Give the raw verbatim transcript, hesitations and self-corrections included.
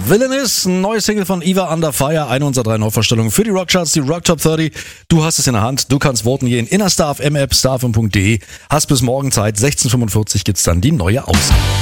Villainous, ein neues Single von Eva Under Fire, eine unserer drei Neuvorstellungen für die Rockcharts, die Rock Top dreißig. Du hast es in der Hand, du kannst voten gehen. Innerstar auf M App, starfm punkt de. Hast bis morgen Zeit, sechzehn Uhr fünfundvierzig gibt's dann die neue Ausgabe.